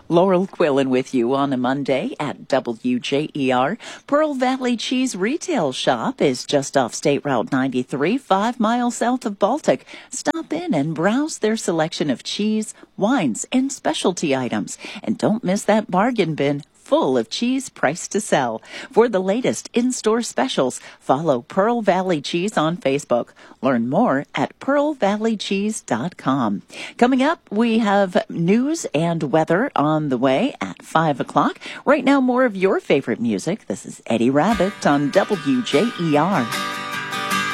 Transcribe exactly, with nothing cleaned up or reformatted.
Laurel Quillen with you on a Monday at W J E R. Pearl Valley Cheese Retail Shop is just off State Route ninety-three, five miles south of Baltic. Stop in and browse their selection of cheese, wines, and specialty items. And don't miss that bargain bin full of cheese priced to sell. For the latest in-store specials, follow Pearl Valley Cheese on Facebook. Learn more at pearl valley cheese dot com. Coming up, we have news and weather on the way at five o'clock. Right now, more of your favorite music. This is Eddie Rabbitt on W J E R.